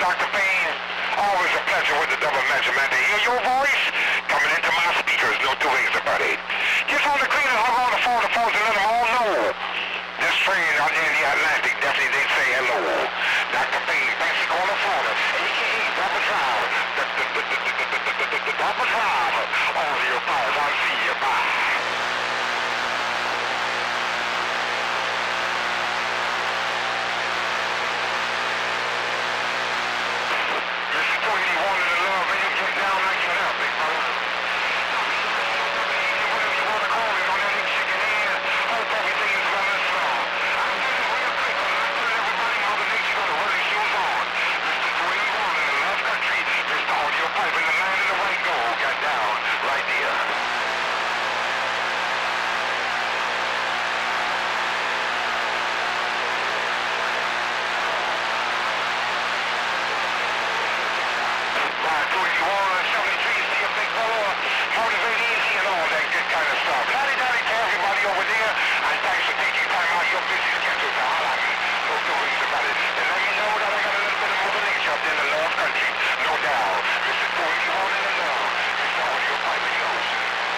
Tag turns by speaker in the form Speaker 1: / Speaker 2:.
Speaker 1: Dr. Payne. Always a pleasure with the double measurement. To hear your voice coming into my speakers, no two ways about it. Just on the green and hug on the phone to phones and let them all know. This train out there in the Atlantic definitely did say hello. Dr. Payne, Pensacola, Florida, a.k.a. Double Drive. Double Drive. All your powers, I'll see you. Bye.